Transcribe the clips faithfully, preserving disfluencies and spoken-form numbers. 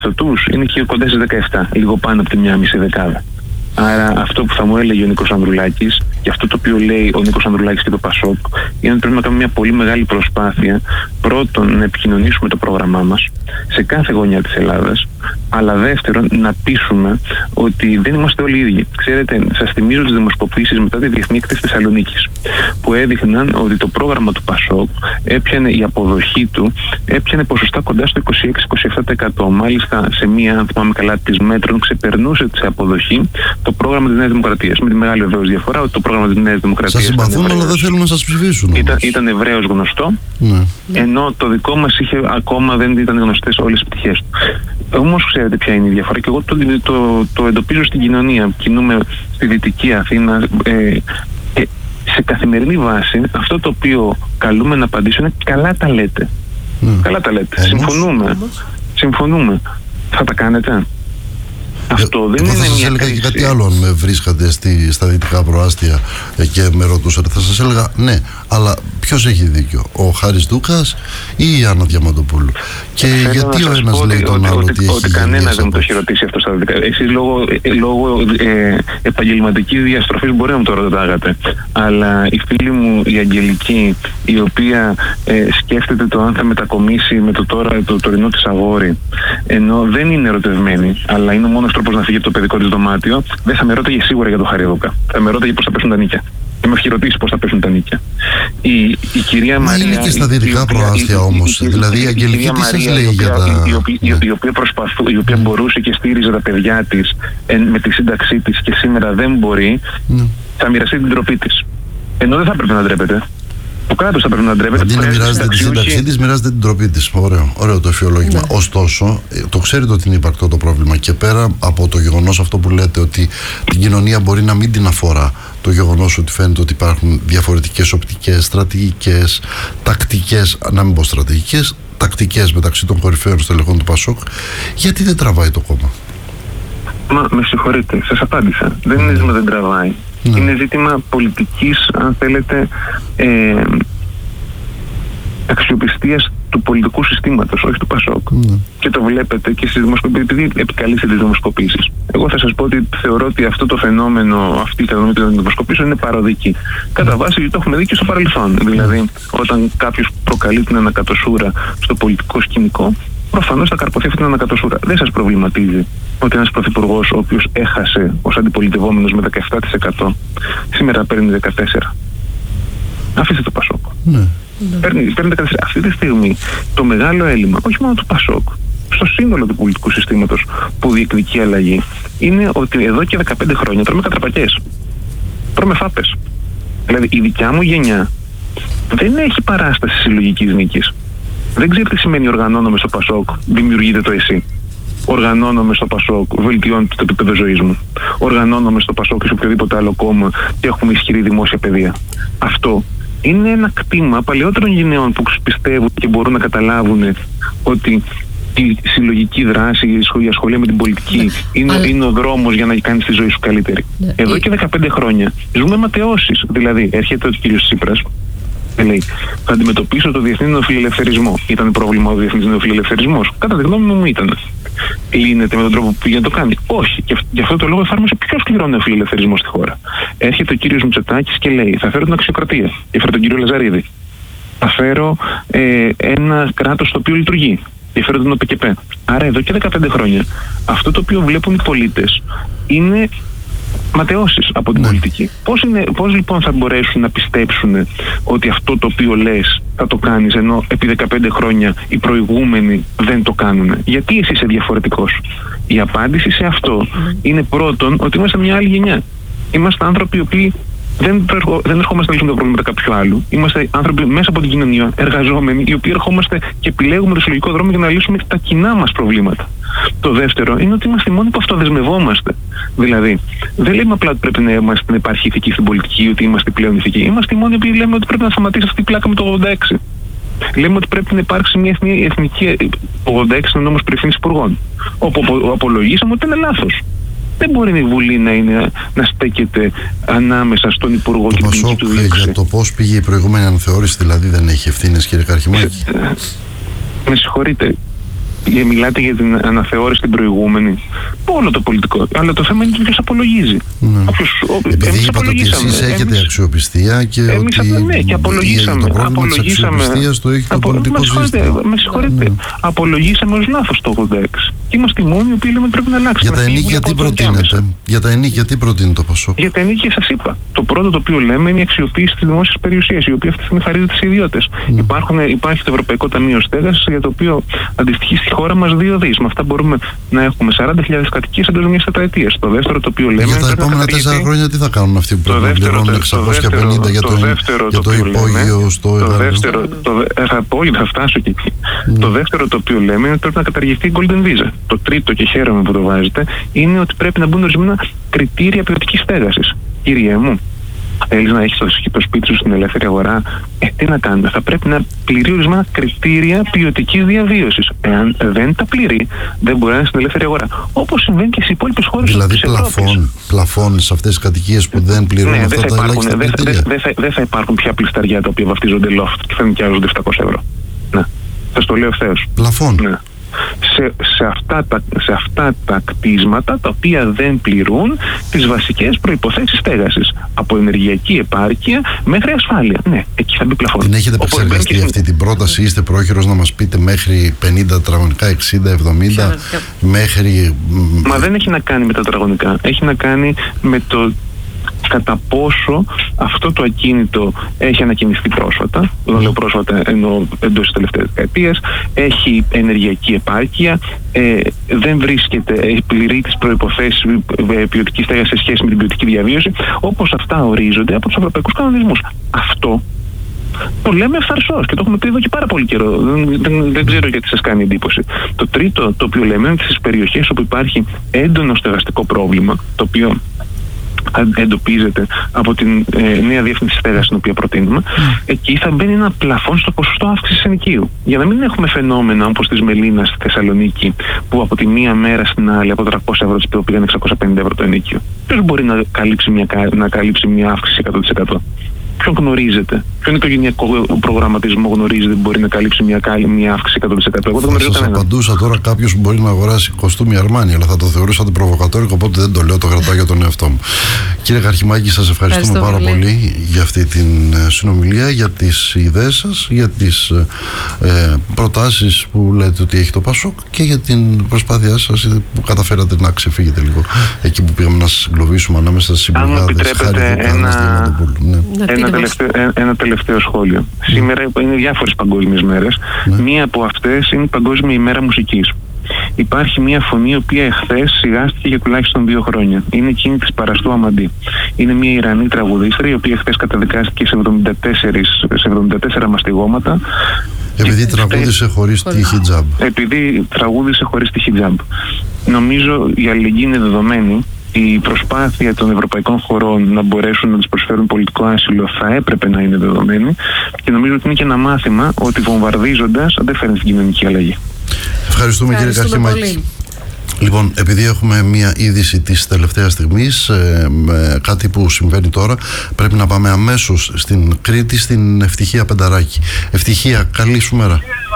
μισθωτούς είναι και κοντά στις δεκαεπτά, λίγο πάνω από τη μία μισή δεκάδα. Άρα αυτό που θα μου έλεγε ο Νίκος Ανδρουλάκης και αυτό το οποίο λέει ο Νίκος Ανδρουλάκης και το Πασόκ είναι ότι πρέπει να κάνουμε μια πολύ μεγάλη προσπάθεια, πρώτον να επικοινωνήσουμε το πρόγραμμά μας σε κάθε γωνιά της Ελλάδας, αλλά δεύτερον να πείσουμε ότι δεν είμαστε όλοι ίδιοι. Ξέρετε, σας θυμίζω τις δημοσκοπήσεις μετά τη Διεθνή Έκθεση Θεσσαλονίκης που έδειχναν ότι το πρόγραμμα του Πασόκ έπιανε, η αποδοχή του έπιανε ποσοστά κοντά στο είκοσι έξι με είκοσι επτά τοις εκατό. Μάλιστα σε μία, αν θυμάμαι καλά, της Μέτρων ξεπερνούσε σε αποδοχή το πρόγραμμα της Νέας Δημοκρατίας. Με τη μεγάλη βεβαίως διαφορά ότι το πρόγραμμα της Νέας Δημοκρατίας. Σας συμπαθούν, αλλά δεν θέλουν να σας ψηφίσουν. Ήταν, ήταν ευρέως γνωστό, ναι. Ενώ το δικό μας είχε, ακόμα δεν ήταν γνωστές όλες τις πτυχές του. Όμως ξέρετε ποια είναι η διαφορά, και εγώ το, το, το εντοπίζω στην κοινωνία. Κινούμε στη Δυτική Αθήνα. Ε, ε, σε καθημερινή βάση, αυτό το οποίο καλούμε να απαντήσω είναι καλά τα λέτε. Mm. Καλά τα λέτε. Όμως, συμφωνούμε. Όμως. Συμφωνούμε. Θα τα κάνετε. Αυτό δεν εγώ είναι θα σας μια έλεγα κρίση. Και κάτι άλλο αν με βρίσκατε στη, στα δυτικά προάστια και με ρωτούσατε. Θα σας έλεγα ναι, αλλά ποιος έχει δίκιο, ο Χάρης Ντούκας ή η Άννα Διαμαντοπούλου? Και Θέλω γιατί ο ένας λέει τον ότι, άλλο ότι, ότι έχει ότι κανένας δεν μου το έχει ρωτήσει αυτό στα δυτικά. Εσείς λόγω, λόγω ε, επαγγελματικής διαστροφής μπορεί να μου το ρωτάγατε. Αλλά η φίλη μου η Αγγελική, η οποία ε, σκέφτεται το αν θα μετακομίσει με το τώρα το τωρινό της αγόρι, ενώ δεν είναι ερωτευμένη, αλλά είναι ο μόνος τρόπος να φύγει από το παιδικό της δωμάτιο, δεν θα με ρώταγε σίγουρα για το Χάρη Ντούκα. Θα με ρώταγε πώς θα πέσουν τα νίκια. Και με έχει ρωτήσει πώς θα πέσουν τα νίκια. Η, η κυρία Μα Μαρία. Είναι και στα δυτικά προάστια όμως. Δηλαδή η Αγγελική τι σας λέει για τα. Η οποία, η, η οποία, προσπαθού, η οποία μπορούσε και στήριζε τα παιδιά της εν, με τη σύνταξή της και σήμερα δεν μπορεί, mm. θα μοιραστεί την ντροπή της. Ενώ δεν θα έπρεπε να ντρέπεται. Το κράτος θα πρέπει να ντρέπεται. Αντί να μοιράζεται τη σύνταξή της, μοιράζεται την ντροπή της. Ωραίο, ωραίο το εφιολόγημα. Ναι. Ωστόσο, το ξέρετε ότι είναι υπαρκτό το πρόβλημα και πέρα από το γεγονός αυτό που λέτε ότι την κοινωνία μπορεί να μην την αφορά, το γεγονός ότι φαίνεται ότι υπάρχουν διαφορετικές οπτικές, στρατηγικές, τακτικές, να μην πω στρατηγικές, τακτικές μεταξύ των κορυφαίων στελεχών του Πασόκ, γιατί δεν τραβάει το κόμμα? Μα με συγχωρείτε, σας απάντησα. Δεν είναι ζήτημα δεν τραβάει. Ναι. Είναι ζήτημα πολιτικής, αν θέλετε, ε, αξιοπιστίας του πολιτικού συστήματος, όχι του Πασόκ. Ναι. Και το βλέπετε και στις δημοσκοπήσεις, επειδή επικαλείστε τις δημοσκοπήσεις. Εγώ θα σας πω ότι θεωρώ ότι αυτό το φαινόμενο, αυτή η φαινόμενη των δημοσκοπήσεων είναι παροδική. Κατά βάση το έχουμε δει και στο παρελθόν. Δηλαδή, όταν κάποιος προκαλεί την ανακατοσούρα στο πολιτικό σκηνικό, προφανώς θα καρποθεί αυτή την ανακατοσούρα. Δεν σας προβληματίζει ότι ένας πρωθυπουργός, ο οποίος έχασε ως αντιπολιτευόμενος με δεκαεπτά τοις εκατό, σήμερα παίρνει δεκατέσσερα τοις εκατό. Αφήστε το Πασόκ. Ναι. Παίρνει, παίρνει δεκατέσσερα τοις εκατό. Αυτή τη στιγμή το μεγάλο έλλειμμα, όχι μόνο του Πασόκ, στο σύνολο του πολιτικού συστήματος που διεκδικεί αλλαγή, είναι ότι εδώ και δεκαπέντε χρόνια τρώμε κατραπακές. Τρώμε φάπες. Δηλαδή η δικιά μου γενιά δεν έχει παράσταση συλλογικής νίκης. Δεν ξέρει τι σημαίνει οργανώνομαι στο Πασόκ, δημιουργείται το εσύ. Οργανώνομαι στο Πασόκ, βελτιώνεται το επίπεδο ζωής μου. Οργανώνομαι στο Πασόκ ή σε οποιοδήποτε άλλο κόμμα και έχουμε ισχυρή δημόσια παιδεία. Αυτό είναι ένα κτήμα παλαιότερων γενναίων που πιστεύουν και μπορούν να καταλάβουν ότι η συλλογική δράση, η ασχολία με την πολιτική είναι, Αλλά... είναι ο δρόμος για να κάνεις τη ζωή σου καλύτερη. Ναι. Εδώ και δεκαπέντε χρόνια ζούμε ματαιώσεις. Δηλαδή, έρχεται ο κ. Τσίπρας και λέει: θα αντιμετωπίσω το διεθνή νεοφιλελευθερισμό. Ήταν πρόβλημα ο διεθνής νεοφιλελευθερισμός? Κατά τη γνώμη μου ήταν. Λύνεται με τον τρόπο που πήγε να το κάνει? Όχι. Και γι' αυτό το λόγο εφάρμοσε πιο σκληρό νεοφιλελευθερισμό στη χώρα. Έρχεται ο κ. Μητσοτάκης και λέει: θα φέρω την αξιοκρατία. Και φέρω τον κ. Λαζαρίδη. Θα φέρω ε, ένα κράτος το οποίο λειτουργεί. Και φέρω τον ΟΠΕΚΕΠΕ. Άρα εδώ και δεκαπέντε χρόνια αυτό το οποίο βλέπουν οι πολίτες είναι ματαιώσεις από την ναι. πολιτική. Πώς, είναι, πώς λοιπόν θα μπορέσουν να πιστέψουν ότι αυτό το οποίο λες θα το κάνεις, ενώ επί δεκαπέντε χρόνια οι προηγούμενοι δεν το κάνουν? Γιατί εσύ είσαι διαφορετικός? Η απάντηση σε αυτό είναι πρώτον ότι είμαστε μια άλλη γενιά. Είμαστε άνθρωποι οι οποίοι δεν, δεν ερχόμαστε να λύσουμε τα προβλήματα κάποιου άλλου. Είμαστε άνθρωποι μέσα από την κοινωνία, εργαζόμενοι, οι οποίοι ερχόμαστε και επιλέγουμε το συλλογικό δρόμο για να λύσουμε τα κοινά μας προβλήματα. Το δεύτερο είναι ότι είμαστε οι μόνοι που αυτοδεσμευόμαστε. Δηλαδή, δεν λέμε απλά ότι πρέπει να, είμαστε, να υπάρχει ηθική στην πολιτική, ότι είμαστε πλέον ηθικοί. Είμαστε οι μόνοι που λέμε ότι πρέπει να σταματήσει αυτή η πλάκα με το ογδόντα έξι. Λέμε ότι πρέπει να υπάρξει μια εθνική. ογδόντα έξι είναι νόμος περί ευθύνης υπουργών. Όπου απολογήσαμε ότι είναι λάθος. Δεν μπορεί η Βουλή να, είναι, να στέκεται ανάμεσα στον Υπουργό και την κοινωνική του διοίκηση. Για το πώς πήγε η προηγούμενη αναθεώρηση, δηλαδή, δεν έχει ευθύνες, κύριε Καρχημάκη? Με συγχωρείτε. μιλάτε για την αναθεώρηση την προηγούμενη. Όλο το πολιτικό. Αλλά το θέμα είναι ποιος απολογίζει. Ναι. Επειδή είπατε ότι εσείς έχετε εμείς, αξιοπιστία και εμείς, ότι ναι, και απολογήσαμε. το πρόβλημα της αξιοπιστίας το έχει το απο, πολιτικό σύστημα. Με συγχωρείτε. Ναι. Απολογήσαμε ως λάθος το ογδόντα έξι. Και είμαστε οι μόνοι οι οποίοι λέμε πρέπει να αλλάξει. Για τα ενίκια τι προτείνετε? Για τα ενίκια τι προτείνει το Πασόκ? Για τα ενίκια σας είπα. Το πρώτο το οποίο λέμε είναι η αξιοποίηση της δημόσιας περιουσίας, η οποία αυτή τη στιγμή χαρίζεται σε ιδιώτες. Mm. Υπάρχει το Ευρωπαϊκό Ταμείο Στέγασης, για το οποίο αντιστοιχεί στη χώρα μας δύο δις. Με αυτά μπορούμε να έχουμε σαράντα χιλιάδες κατοικίες εντός μιας τετραετίας. Το δεύτερο το οποίο λέμε. Για τα επόμενα τέσσερα χρόνια τι θα κάνουν αυτοί που πρέπει να πληρώνουν εξακόσια πενήντα για το, για το υπόγειο στο το δεύτερο, το, θα, πω, θα φτάσω και εκεί. Mm. Το δεύτερο το οποίο λέμε είναι ότι πρέπει να καταργηθεί η Golden Visa. Το τρίτο, και χαίρομαι που το βάζετε, είναι ότι πρέπει να μπουν ορισμένα κριτήρια ποιοτικής στέγασης. Κύριε μου, θέλεις να έχεις το σπίτι σου στην ελεύθερη αγορά, ε, τι να κάνουμε? Θα πρέπει να πληρεί ορισμένα κριτήρια ποιοτικής διαβίωσης. Εάν δεν τα πληρεί, δεν μπορεί να είναι στην ελεύθερη αγορά. Όπως συμβαίνει και στις υπόλοιπες χώρες της Ευρώπης. Δηλαδή πλαφών, πλαφών σε αυτές τις κατοικίες που δεν πληρώνουν ναι, αυτά δεν τα ελάχιστα κριτήρια. Δεν θα, δε θα υπάρχουν πια πλισταριά τα οποία βαφτίζονται loft και θα νοικιάζονται επτακόσια ευρώ. Ναι. Θα το λέω ευθέως. Πλαφών. Ναι. Σε, σε, αυτά τα, σε αυτά τα κτίσματα τα οποία δεν πληρούν τις βασικές προϋποθέσεις στέγασης, από ενεργειακή επάρκεια μέχρι ασφάλεια. Ναι, εκεί θα μπει πλαφόν. Την έχετε επεξεργαστεί και... αυτή την πρόταση? Είστε πρόχειρος να μας πείτε μέχρι πενήντα τετραγωνικά, εξήντα, εβδομήντα, μέχρι... Μα δεν έχει να κάνει με τα τετραγωνικά. Έχει να κάνει με το κατά πόσο αυτό το ακίνητο έχει ανακοινιστεί πρόσφατα, όταν λέω πρόσφατα εννοώ εντός της τελευταίας δεκαετίας, έχει ενεργειακή επάρκεια, ε, δεν βρίσκεται, έχει πληρεί τις προϋποθέσεις ποιοτικής στέγασης σε σχέση με την ποιοτική διαβίωση, όπως αυτά ορίζονται από τους ευρωπαϊκούς κανονισμούς. Αυτό το λέμε ευθαρσώς και το έχουμε πει εδώ και πάρα πολύ καιρό. Δεν, δεν, δεν ξέρω γιατί σας κάνει εντύπωση. Το τρίτο το οποίο λέμε είναι ότι στις περιοχές όπου υπάρχει έντονο στεγαστικό πρόβλημα, το οποίο εντοπίζεται από την ε, νέα διεύθυνση στέγασης την οποία προτείνουμε, mm. εκεί θα μπαίνει ένα πλαφόν στο ποσοστό αύξησης ενοικίου. Για να μην έχουμε φαινόμενα όπως της Μελίνας στη Θεσσαλονίκη, που από τη μία μέρα στην άλλη από τριακόσια ευρώ της πήγαν εξακόσια πενήντα ευρώ το ενοικίο. Ποιος μπορεί να καλύψει μια, να καλύψει μια αύξηση εκατό τοις εκατό? Ποιον γνωρίζετε? Ποιον οικογενειακό προγραμματισμό γνωρίζετε που μπορεί να καλύψει μια, μια αύξηση εκατό τοις εκατό? Εγώ δεν γνωρίζω κανέναν. Θα σας απαντούσα τώρα κάποιος που μπορεί να αγοράσει κοστούμι Αρμάνι, αλλά θα το θεωρούσατε προβοκατόρικο, οπότε δεν το λέω, το κρατάω για τον εαυτό μου. Κύριε Καρχιμάκη, σας ευχαριστούμε πάρα πολύ. πολύ για αυτή την συνομιλία, για τις ιδέες σας, για τις ε, προτάσεις που λέτε ότι έχει το Πασόκ και για την προσπάθειά σας που καταφέρατε να ξεφύγετε λίγο εκεί που πήγαμε να σας εγκλωβίσουμε ανάμεσα στις συμπληγάδες. Ένα, ναι. ένα, τελευταίο, ένα τελευταίο σχόλιο. Mm. Σήμερα είναι διάφορες παγκόσμιες μέρες. Mm. Μία από αυτές είναι η Παγκόσμια ημέρα μουσικής. Υπάρχει μια φωνή η οποία εχθές σιγάστηκε για τουλάχιστον δύο χρόνια. Είναι εκείνη της Παραστού Αμαντή. Είναι μια Ιρανή τραγουδίστρια η οποία εχθές καταδικάστηκε σε εβδομήντα τέσσερα μαστιγώματα. Επειδή τραγούδισε χωρίς τη χιτζάμπ. Επειδή τραγούδισε χωρίς τη χιτζάμπ. Νομίζω η αλληλεγγύη είναι δεδομένη. Η προσπάθεια των ευρωπαϊκών χωρών να μπορέσουν να τους προσφέρουν πολιτικό άσυλο θα έπρεπε να είναι δεδομένη και νομίζω ότι είναι και ένα μάθημα ότι βομβαρδίζοντας δεν φέρνει την κοινωνική αλλαγή. Ευχαριστούμε, κύριε Καρχιμάκη. Λοιπόν, επειδή έχουμε μία είδηση της τελευταίας στιγμής, ε, ε, κάτι που συμβαίνει τώρα, πρέπει να πάμε αμέσως στην Κρήτη, στην Ευτυχία Πενταράκη. Ευτυχία, καλή σου μέρα.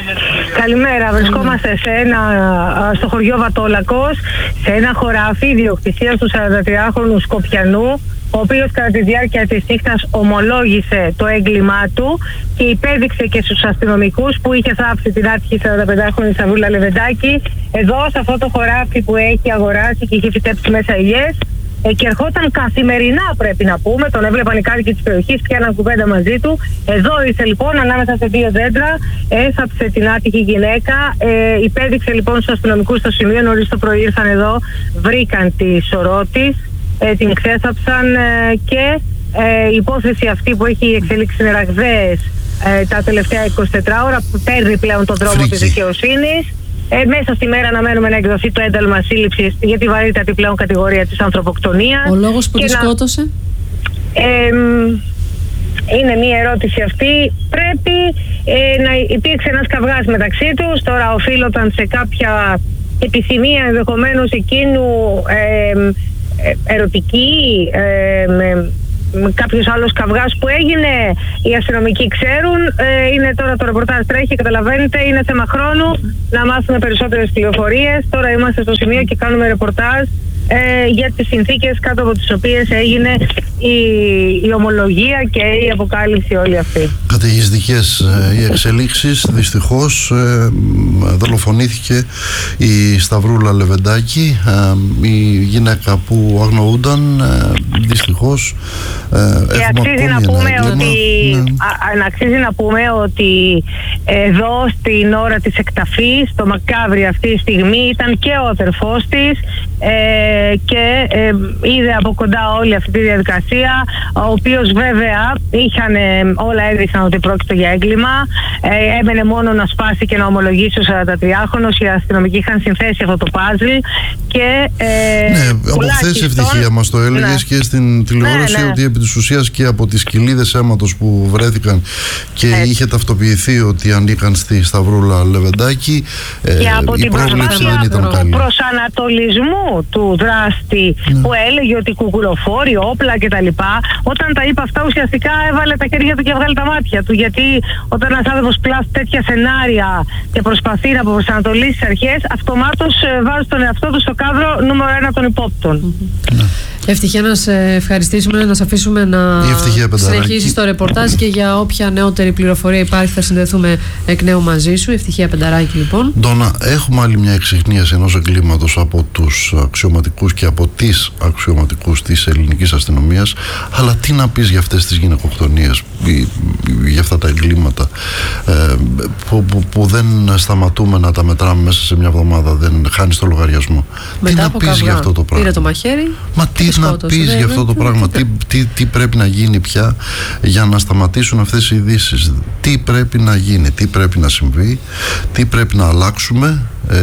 Καλημέρα. Βρισκόμαστε σε ένα, στο χωριό Βατόλακος, σε ένα χωράφι ιδιοκτησίας του σαραντατριάχρονου Σκοπιανού, ο οποίος κατά τη διάρκεια της νύχτας ομολόγησε το έγκλημά του και υπέδειξε και στους αστυνομικούς που είχε θάψει την άτυχη σαρανταπεντάχρονη Σαβούλα Λεβεντάκη εδώ σε αυτό το χωράφι που έχει αγοράσει και είχε φυτέψει μέσα ηλιές, ε, και ερχόταν καθημερινά, πρέπει να πούμε, τον έβλεπαν οι κάτοικοι της περιοχής, πιάναν κουβέντα μαζί του. Εδώ ήρθε λοιπόν ανάμεσα σε δύο δέντρα, έθαψε την άτυχη γυναίκα, ε, υπέδειξε λοιπόν στους αστυνομικούς στο σημείο, νωρίς το πρωί ήρθαν εδώ, βρήκαν τη σωρό της, ε, την ξέθαψαν ε, και ε, η υπόθεση αυτή που έχει εξελίξει ραγδαίες ε, τα τελευταία εικοσιτέσσερα ώρα, που παίρνει πλέον τον δρόμο της δικαιοσύνης. Ε, μέσα στη μέρα αναμένουμε να εκδοθεί το ένταλμα σύλληψης για τη βαρύτατη πλέον κατηγορία της ανθρωποκτονίας. Ο λόγος που τη σκότωσε? Ε, είναι μία ερώτηση αυτή. Πρέπει ε, να υπήρξε ένας καυγάς μεταξύ τους. Τώρα οφείλονταν σε κάποια επιθυμία ενδεχομένως εκείνου ε, ε, ερωτική, ε, κάποιος άλλος καυγάς που έγινε, οι αστυνομικοί ξέρουν. Ε, είναι τώρα το ρεπορτάζ τρέχει, καταλαβαίνετε, είναι θέμα χρόνου να μάθουμε περισσότερες πληροφορίες. Τώρα είμαστε στο σημείο και κάνουμε ρεπορτάζ ε, για τις συνθήκες κάτω από τις οποίες έγινε η, η ομολογία και η αποκάλυψη όλη αυτή. Καταιγιστικές ε, οι εξελίξεις. Δυστυχώς ε, δολοφονήθηκε η Σταυρούλα Λεβεντάκη, ε, η γυναίκα που αγνοούνταν. Ε, δυστυχώς ε, και αξίζει να, πούμε ότι, ναι. α, αξίζει να πούμε ότι εδώ στην ώρα της εκταφής, το μακάβρι αυτή τη στιγμή, ήταν και ο αδερφός της ε, και ε, είδε από κοντά όλη αυτή τη διαδικασία, ο οποίος βέβαια είχαν, ε, όλα έδειξαν ότι πρόκειται για έγκλημα. Ε, έμενε μόνο να σπάσει και να ομολογήσει ο σαραντατριάχρονος. Οι αστυνομικοί είχαν συνθέσει αυτό το πάζλ και ε, ναι, από χθες ευτυχία μας το έλεγες, ναι. Και στην τηλεόραση, ναι, ναι. Ότι επί της ουσίας και από τις κοιλίδες αίματος που βρέθηκαν και έτσι. Είχε ταυτοποιηθεί ότι ανήκαν στη Σταυρούλα Λεβεντάκη, και ε, από η την πρόβλεψη δεν ήταν καλή. Προσανατολισμού του δράστη, ναι. Που έλεγε ότι κουκουλοφόροι, όπλα κτλ. Όταν τα είπε αυτά, ουσιαστικά έβαλε τα χέρια του και έβγαλε τα μάτια του. Γιατί όταν ένας άνθρωπος πλάσει τέτοια σενάρια και προσπαθεί να προσανατολίσει τις αρχές, αυτομάτως βάζει τον εαυτό του στο κάδρο νούμερο ένα των υπόπτων. Mm-hmm. Ναι. Ευτυχία, να σε ευχαριστήσουμε, να σε αφήσουμε να συνεχίσεις το ρεπορτάζ και για όποια νεότερη πληροφορία υπάρχει θα συνδεθούμε εκ νέου μαζί σου. Ευτυχία Πενταράκη, λοιπόν. Ντόνα, έχουμε άλλη μια εξυχνίαση ενός εγκλήματος από τους αξιωματικούς και από τις αξιωματικούς της ελληνικής αστυνομίας, αλλά τι να πεις για αυτές τις γυναικοκτονίες, για αυτά τα εγκλήματα ε, που, που, που δεν σταματούμε να τα μετράμε μέσα σε μια εβδομάδα, δεν χάνεις το λογαριασμό. Μετά τι να πεις καυγά, για αυτό το πράγμα. Πήρε το μαχαίρι. Μα τι να πεις για αυτό το πράγμα, τι, τι, τι πρέπει να γίνει πια για να σταματήσουν αυτές οι ειδήσεις, τι πρέπει να γίνει, τι πρέπει να συμβεί, τι πρέπει να αλλάξουμε, ε,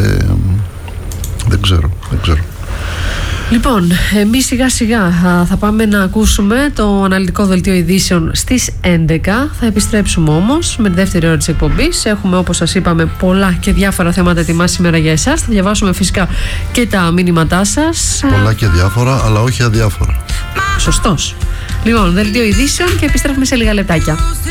δεν ξέρω, δεν ξέρω. Λοιπόν, εμείς σιγά σιγά θα πάμε να ακούσουμε το αναλυτικό δελτίο ειδήσεων στις έντεκα. Θα επιστρέψουμε όμως με τη δεύτερη ώρα της εκπομπής. Έχουμε, όπως σας είπαμε, πολλά και διάφορα θέματα ετοιμάσει σήμερα για εσάς. Θα διαβάσουμε φυσικά και τα μήνυματά σας. Πολλά και διάφορα, αλλά όχι αδιάφορα. Σωστός. Λοιπόν, δελτίο ειδήσεων και επιστρέφουμε σε λίγα λεπτάκια.